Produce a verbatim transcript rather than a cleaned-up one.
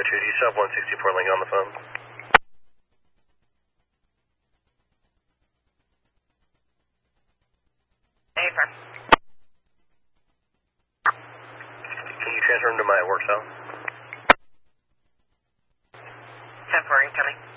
oh two, do you still have one sixty-four Lincoln on the phone? Hey, sir. Can you transfer him to my work cell? ten four, you tell me.